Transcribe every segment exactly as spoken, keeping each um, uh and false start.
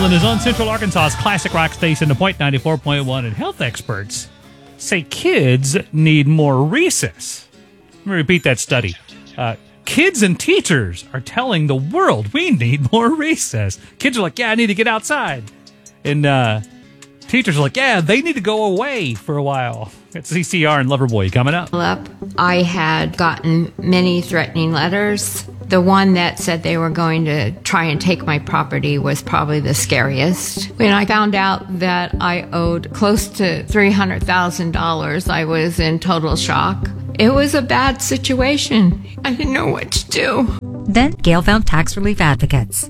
Carlin is on Central Arkansas's classic rock station, The Point ninety-four point one, and health experts say kids need more recess. Let me repeat that study. Uh, kids and teachers are telling the world we need more recess. Kids are like, yeah, I need to get outside. And uh, teachers are like, yeah, they need to go away for a while. It's C C R and Loverboy coming up. I had gotten many threatening letters. The one that said they were going to try and take my property was probably the scariest. When I found out that I owed close to three hundred thousand dollars, I was in total shock. It was a bad situation. I didn't know what to do. Then Gail found tax relief advocates.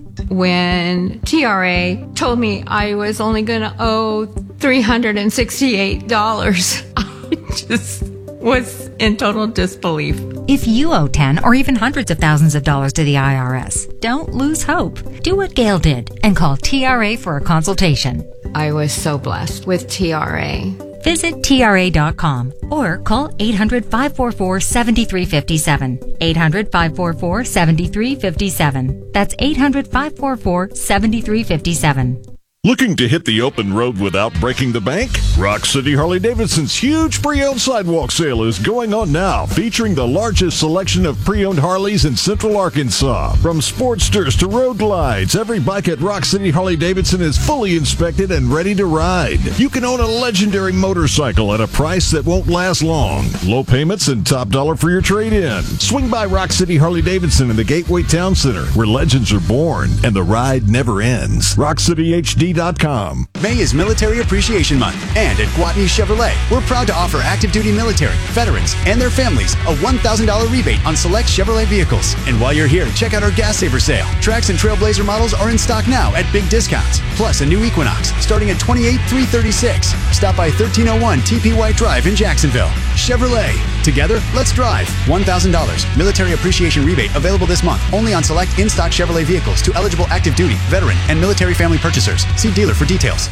When T R A told me I was only going to owe three hundred sixty-eight dollars, I just was in total disbelief. If you owe ten or even hundreds of thousands of dollars to the I R S, don't lose hope. Do what Gail did and call T R A for a consultation. I was so blessed with T R A. Visit T R A dot com or call eight hundred, five four four, seven three five seven. eight hundred, five four four, seven three five seven. That's eight hundred, five four four, seven three five seven. Looking to hit the open road without breaking the bank? Rock City Harley-Davidson's huge pre-owned sidewalk sale is going on now, featuring the largest selection of pre-owned Harleys in Central Arkansas. From Sportsters to Road Glides, every bike at Rock City Harley-Davidson is fully inspected and ready to ride. You can own a legendary motorcycle at a price that won't last long. Low payments and top dollar for your trade-in. Swing by Rock City Harley-Davidson in the Gateway Town Center, where legends are born and the ride never ends. rock city h d dot com. May is Military Appreciation Month, and at Guatney Chevrolet, we're proud to offer active duty military, veterans, and their families a one thousand dollars rebate on select Chevrolet vehicles. And while you're here, check out our Gas Saver sale. Trax and Trailblazer models are in stock now at big discounts, plus a new Equinox starting at twenty-eight thousand three hundred thirty-six dollars. Stop by thirteen oh one T P White Drive in Jacksonville. Chevrolet. Together, let's drive. one thousand dollars Military Appreciation rebate available this month only on select in-stock Chevrolet vehicles to eligible active duty, veteran, and military family purchasers. See dealer for details.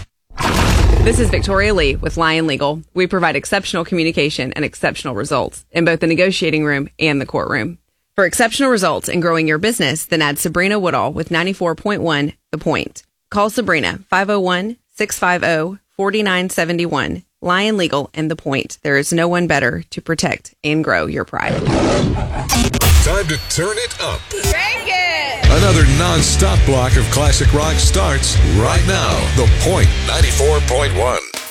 This is Victoria Lee with Lion Legal. We provide exceptional communication and exceptional results in both the negotiating room and the courtroom. For exceptional results in growing your business, then add Sabrina Woodall with ninety-four point one The Point. Call Sabrina five oh one, six five oh, four nine seven one. Lion Legal and The Point. There is no one better to protect and grow your pride. Time to turn it up. Crank it! Another non-stop block of classic rock starts right now. The Point ninety-four point one.